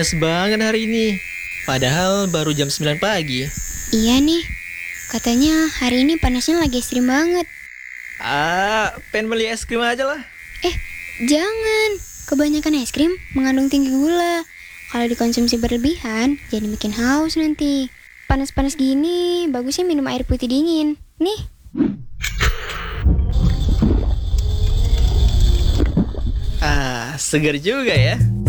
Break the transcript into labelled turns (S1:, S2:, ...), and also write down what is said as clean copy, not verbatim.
S1: Panas banget hari ini. Padahal baru jam 9 pagi.
S2: Iya nih, katanya hari ini panasnya lagi ekstrim banget.
S1: Pengen beli es krim aja lah.
S2: Eh, jangan. Kebanyakan es krim mengandung tinggi gula. Kalau dikonsumsi berlebihan, jadi bikin haus nanti. Panas-panas gini, bagusnya minum air putih dingin. Nih.
S1: Segar juga ya.